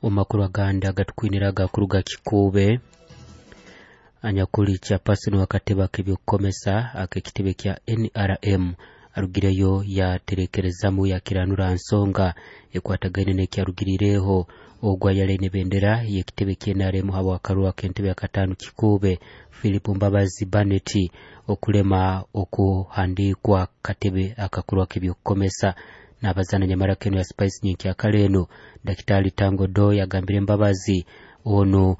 Omakuru aganda gatukwiniraga kuruga kikube anyakuli cha pasino wakateba k'ebyokukomesa ak'ekitebe kya NRM arugireyo ya terekerezamu ya kiranura nsonga ekwatagaine n'ekyarugirireho ogwa yalene bendera y'ekitebe kya NRM habo akarwa k'entebe ya katanu kikube Philip Mbabazi Baneti okulema okuhandikwa katebe akakurwa k'ebyokukomesa n'abazana nyamara keno ya Spice nyinki akaleno Daktari Tango Do yagambire Mbabazi ono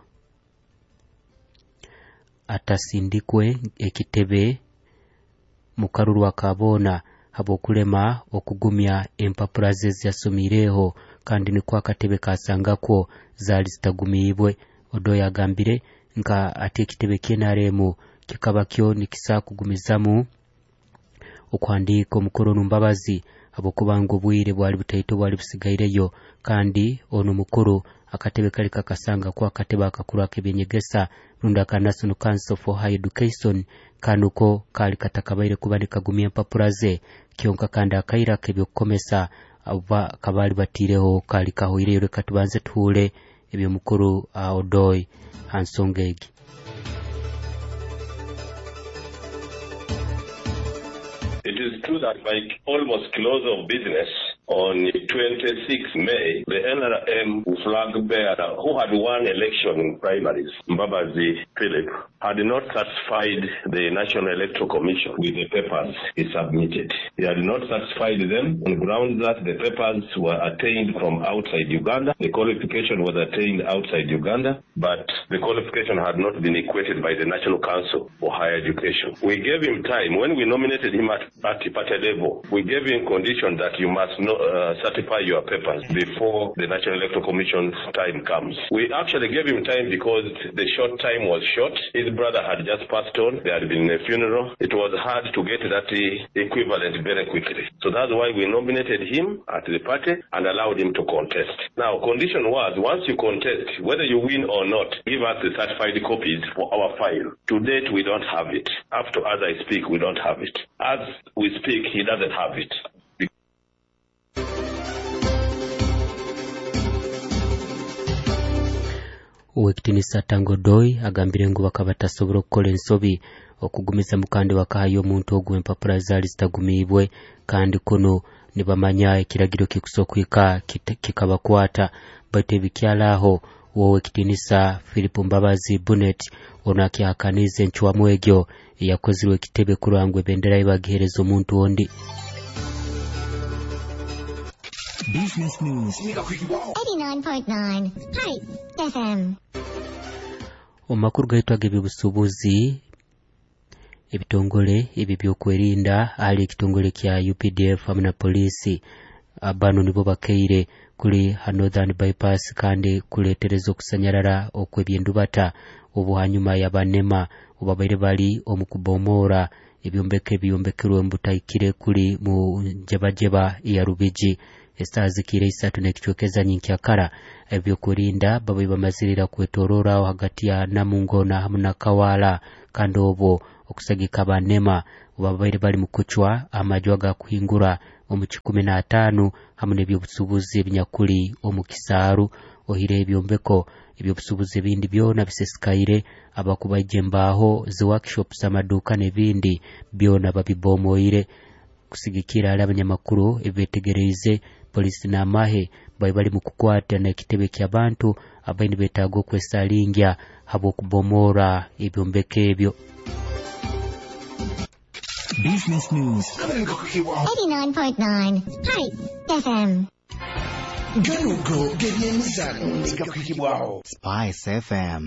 atasindikwe ekitebe mukarurwa kabona habo kulema okugumya empapura ze yasomireho kandi ni kwa katebe kasangako zali zitagumibwe. Odo yagambire nka ati ekitebe kyenaremu kikaba kyo nikisa kugumizamu okwandika omukoro Mbabazi abo kubango bwire bwali butaito bwali busigaireyo kandi ono mukuru akatebe kali kakasanga kwa katebe akakuru akebyenyegesa runda ka National Council for Higher Education kanuko kali katakabaire kubandika gumya empapura ze kyonka kandi akaira kebyokukomesa aba kabali batireho kali kahoire reka tubanze tuhure ebyo mukuru Odoy Hansongegi. It is true that by almost close of business on 26 May, the NRM flag bearer who had won election in primaries, Mbabazi Philip, had not satisfied the National Electoral Commission with the papers he submitted. He had not satisfied them on grounds that the papers were attained from outside Uganda. The qualification was attained outside Uganda, but the qualification had not been equated by the National Council for Higher Education. We gave him time. When we nominated him at party level, we gave him condition that you must certify your papers before the National Electoral Commission's time comes. We actually gave him time because the short time was short. His brother had just passed on. There had been a funeral. It was hard to get that equivalent very quickly. So that's why we nominated him at the party and allowed him to contest. Now, condition was, once you contest, whether you win or not, give us the certified copies for our file. To date, we don't have it. Up to as I speak, we don't have it. As we speak, he doesn't have it. Uwekitinisa Tango Doi agambire ngo bakabatasobora okukola ensobi okugumiza mukande wakayo omuntu ogwe empapura zali zitagumibwe kandi kuno nibamanya ekiragiro kikusokwika kikabakwata bate bikyalaho wowe kitinisa Philip Mbabazi Bunet onaki akanize nchwa mwegyo yakozirwe kitebe kurangwe bendera ibagiherezo omuntu ondi. Business News 89.9 Hype FM. Omakuru gaitwage bibusubuzi ebitongole ebi byokwerinda ali ekitongole kya UPDF hamwe na polisi abano nibo bakeire kuli Northern Bypass kandi kuleterezo kusanyarara okwebyendubata obuhanyuma yabanema obabaire bali omukubomora ebyombekerwe mbutaikire kuli mu jebajeba ya Rubiji estazikire isatu nekichokeza nyinki akara ebyo kurinda babaye bamazirira kwetorora hagati ya Namungona hamuna Kawala kandi obo okusagika banema babaye bali mukuchwa amajwaga kuhingura omu 15 hamune byobusubuzi ebinyakuli omu Kisaru ohire ebyombeko ebyobusubuzi bindi byona bisesikaire abakubaje mbaho zi workshops amaduka nebindi byona babibomoire kusigikira abanyamakuru ebetegereze polisi na mahe bali mukukwata na kitebe ky'abantu abaini betago kwesalingya habo kubomora ebyombeke ebyo. Business News 89.9 Hype FM. Garugo gebyemizano zigakukibwaho Spice FM.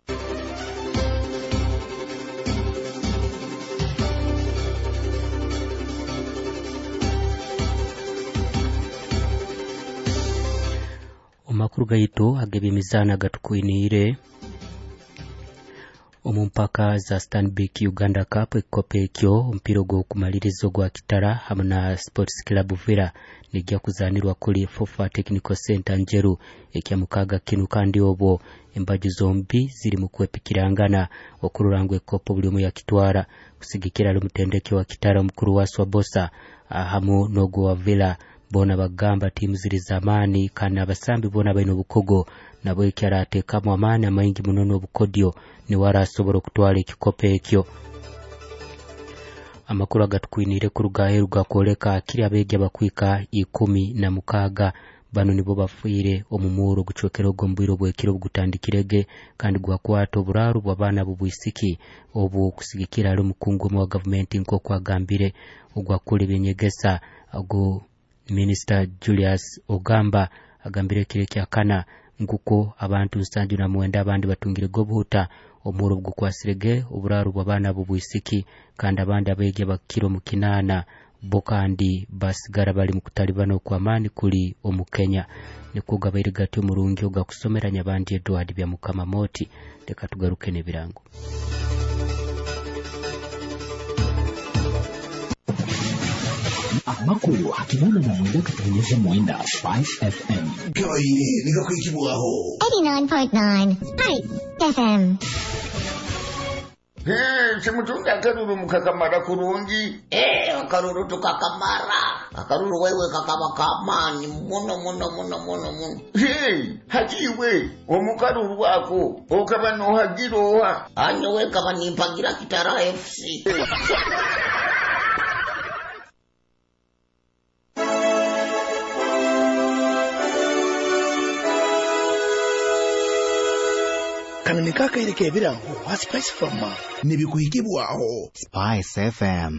Omakuru gaito agebyemizana gatukwinire omumpaka za Stanbic Uganda Cup ekopekyo mpiro go kumalirizo gwa kitara hamna Sports Club Villa nijja kuzanirwa kuli Fofa Technical Center Njeru ekyamukaga kinu kandi obo embaji zombi ziri mu kwepikirangana okururangwe kopo buli mu yakitwara kusigikira lumutendeke wa kitara mukuru wa Swabosa hamu nogo wa Villa bona bagamba timu ziri zamani kandi abasambi bona baino bukogo nabo ekyarate kama amani amayingi munono obukodyo ni warasobora okutwala ekikope ekyo. Amakuru agatukwinire ku rugaheru gakoleka kiri abegya bakwika 16 bano nibo bafuire omumuro gucokero gombwiro bwekiro bugutandikirege kandi gwakwata oburaru bw'abana bubwisiki obu kusigikira ali mukungu mu government nko kwagambire ogwakule byenyegesa ago Minister Julius Ogamba agambire kire kyakana nguko abantu 79 abandi batungire gobuta omuro bgukwasirege oburaru bw'abana bubwisiki kandi abandi abegya bakiro mu kinana bokandi basigara bali mukutalibana okwamani kuli omukenya nikugabaire gati omurungi ogakusomeranya abandi Edward bya Mukama Moti. Leka tugaruke nebirango. Amakuru hakibona na mwenda katanyesha mwenda 5FM. Gabaire nigakwikibuaho 89.9 Pipe FM. Semutunga akaruru mukakamara kurungi. Akaruru tukakamara. Akaruru wewe kakaba kamani muno. Hajiwe omukaruru wako okaba no hagiroha. Anyo we kaba nimpagira Kitara FC. Kanani kaka ireke ebirango wa Spice FM nibikuhigibwaho Spice FM.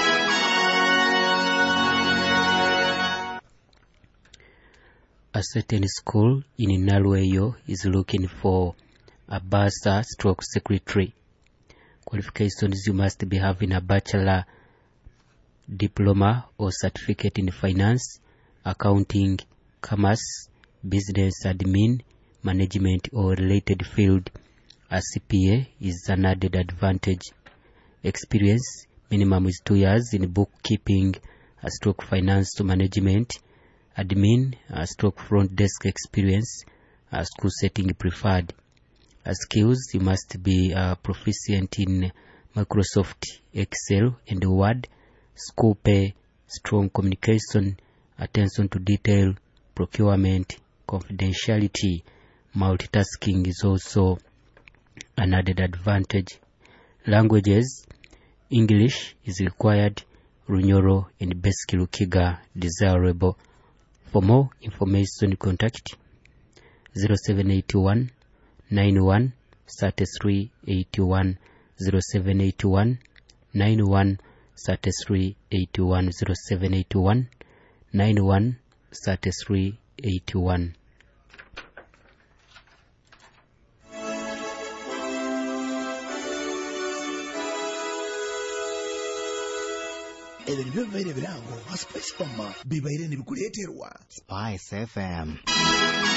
A certain school in Nalweyo is looking for a bursar/secretary. Qualifications: you must be having a bachelor, diploma or certificate in finance, accounting, commerce, business admin, management or related field. A CPA is an added advantage. Experience: minimum is 2 years in bookkeeping, /finance to management, admin, /front desk experience, school setting preferred. Skills: you must be proficient in Microsoft Excel and Word, school pay, strong communication, attention to detail, procurement, confidentiality. Multitasking is also an added advantage. Languages: English is required, Runyoro and basic Lukiga desirable. For more information, contact 0781 91 33 81 0781 91 33 81 0781 91 33 81. ebintu byobaire birango wa Spice FM bibaire nibikuleterwa Spice FM.